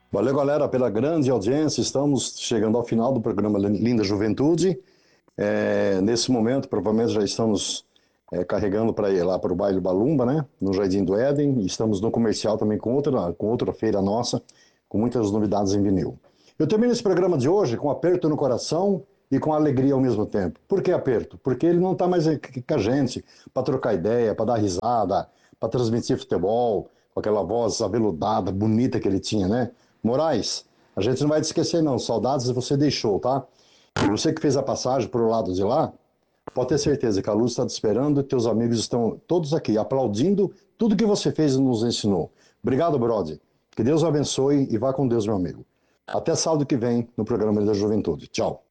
Valeu, galera, pela grande audiência. Estamos chegando ao final do programa Linda Juventude. Nesse momento, provavelmente já estamos carregando para ir lá para o baile Balumba, né? No Jardim do Éden. E estamos no comercial também com outra feira nossa, com muitas novidades em vinil. Eu termino esse programa de hoje com aperto no coração e com alegria ao mesmo tempo. Por que aperto? Porque ele não está mais com a gente para trocar ideia, para dar risada, para transmitir futebol, com aquela voz aveludada, bonita que ele tinha, né? Moraes, a gente não vai te esquecer não, saudades você deixou, tá? E você que fez a passagem pro lado de lá, pode ter certeza que a luz está te esperando e teus amigos estão todos aqui aplaudindo tudo que você fez e nos ensinou. Obrigado, brother. Que Deus o abençoe e vá com Deus, meu amigo. Até sábado que vem no programa da Juventude. Tchau.